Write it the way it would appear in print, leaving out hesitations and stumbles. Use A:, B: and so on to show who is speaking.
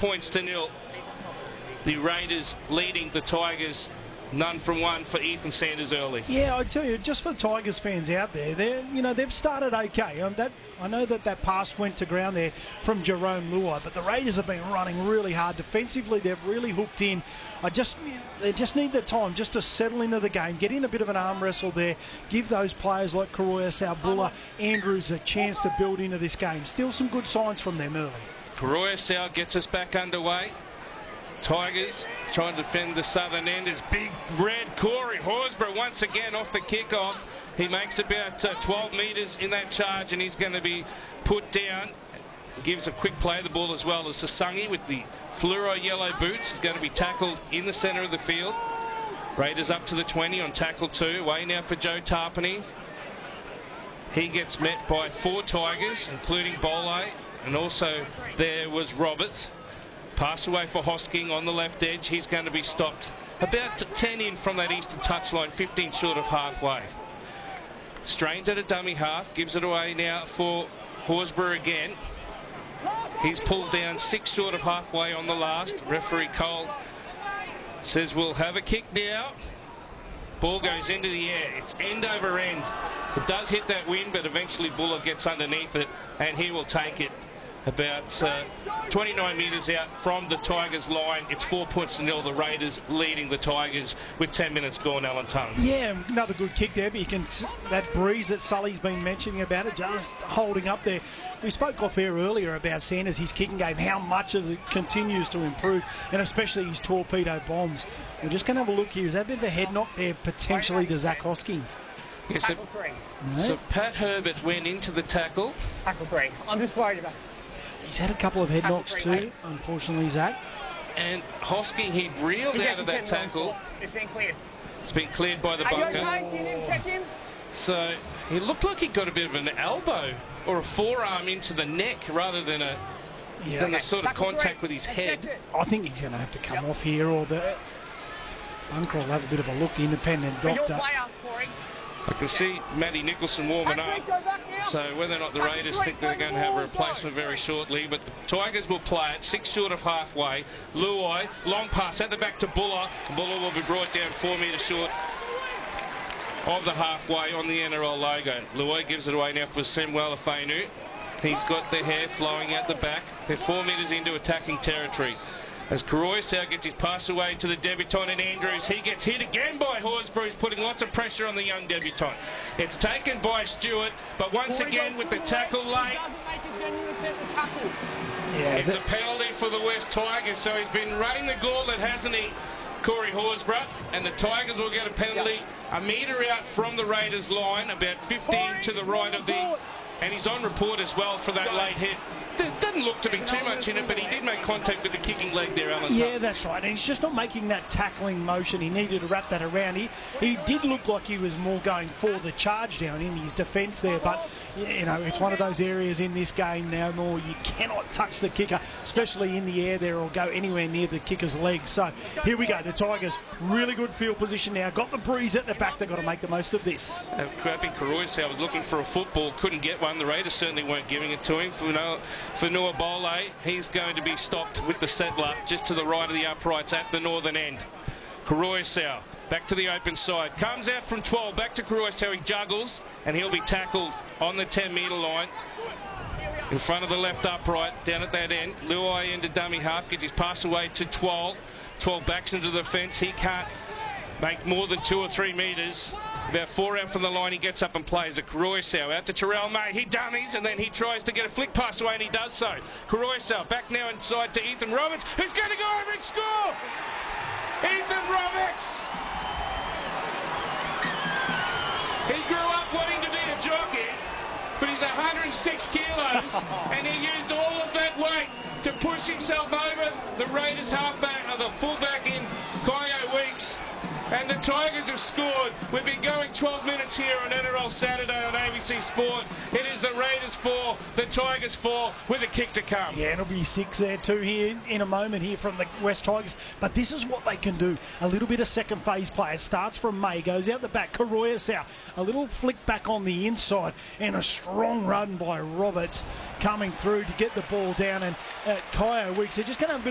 A: 4-0. The Raiders leading the Tigers. None from one for Ethan Sanders early.
B: Yeah, I tell you, just for Tigers fans out there, they've started okay. I know that pass went to ground there from Jerome Luai, but the Raiders have been running really hard defensively. They've really hooked in. They just need the time just to settle into the game, get in a bit of an arm wrestle there, give those players like Karoya Saubulla, Andrews a chance to build into this game. Still some good signs from them early.
A: Karoya Sau gets us back underway. Tigers trying to defend the southern end is big red Corey Horsburgh once again off the kickoff. He makes about 12 metres in that charge and he's going to be put down. Gives a quick play of the ball as well as Sasangi with the fluoro yellow boots. Is going to be tackled in the centre of the field. Raiders up to the 20 on tackle 2. Away now for Joe Tarpany. He gets met by 4 Tigers, including Bole, and also there was Roberts. Pass away for Hosking on the left edge. He's going to be stopped about 10 in from that eastern touchline, 15 short of halfway. Strained at a dummy half, gives it away now for Horsburgh again. He's pulled down 6 short of halfway on the last. Referee Cole says we'll have a kick now. Ball goes into the air. It's end over end. It does hit that wind, but eventually Buller gets underneath it and he will take it about 29 metres out from the Tigers line. It's 4-0. The Raiders leading the Tigers with 10 minutes gone, Alan Tongue.
B: Yeah, another good kick there, but you can that breeze that Sully's been mentioning about it, just holding up there. We spoke off air earlier about Sanders, his kicking game, how much as it continues to improve, and especially his torpedo bombs. We're just going to have a look here. Is that a bit of a head knock there potentially to Zach Hoskins?
A: Yes, so Pat Herbert went into the tackle.
C: Tackle 3. I'm just worried about.
B: He's had a couple of head knocks too, unfortunately, Zach.
A: And Hosking, he'd reeled out of that tackle.
C: It's been cleared.
A: It's been cleared by the bunker.
C: You didn't check him?
A: So he looked like he got a bit of an elbow or a forearm into the neck rather than the sort of contact with his head.
B: I think he's going to have to come off here, or the bunker will have a bit of a look, the independent doctor.
A: I can see Matty Nicholson warming up, so whether or not the Raiders think they're going to have a replacement very shortly, but the Tigers will play it 6 short of halfway. Luai, long pass at the back to Buller. Buller will be brought down 4 metres short of the halfway on the NRL logo. Luai gives it away now for Samuel Afenu. He's got the hair flowing out the back. They're 4 metres into attacking territory. As Karoya Sau gets his pass away to the debutant in Andrews, he gets hit again by Horsburgh, who's putting lots of pressure on the young debutant. It's taken by Stewart, but once again with the tackle late, it's a penalty for the West Tigers. So he's been running the gauntlet, hasn't he, Corey Horsburgh? And the Tigers will get a penalty a metre out from the Raiders line, about 15 to the right of the... And he's on report as well for that late hit. There doesn't look to be too much in it, but he did make contact with the kicking leg there, Alan.
B: Yeah, that's right. And he's just not making that tackling motion. He needed to wrap that around. He did look like he was more going for the charge down in his defence there, but you know, it's one of those areas in this game now more you cannot touch the kicker, especially in the air there, or go anywhere near the kicker's legs. So here we go. The Tigers, really good field position now. Got the breeze at the back. They've got to make the most of this.
A: Grabbing Karoya Sau was looking for a football, couldn't get one. The Raiders certainly weren't giving it to him. For Noah Bole, he's going to be stopped with the settler just to the right of the uprights at the northern end. Karoya Sau back to the open side, comes out from 12, back to Karoya Sau. He juggles and he'll be tackled on the 10-metre line in front of the left upright down at that end. Luai into dummy half, gets his pass away to 12. 12 backs into the fence. He can't make more than 2 or 3 metres. About 4 out from the line, he gets up and plays a Karoya Sau out to Terrell May. He dummies and then he tries to get a flick pass away and he does so. Karoya Sau back now inside to Ethan Roberts, who's going to go over and score! Ethan Roberts! He grew up wanting to be a jockey, but he's 106 kilos and he used all of that weight to push himself over the Raiders halfback, or the fullback in Kyo Weeks. And the Tigers have scored. We've been going 12 minutes here on NRL Saturday on ABC Sport. It is the Raiders 4, the Tigers 4, with a kick to come.
B: Yeah, it'll be 6 there too here in a moment here from the West Tigers. But this is what they can do. A little bit of second phase play. It starts from May, goes out the back. Karoya Sau, a little flick back on the inside, and a strong run by Roberts coming through to get the ball down. And Kyo Weeks, they're just going to have a bit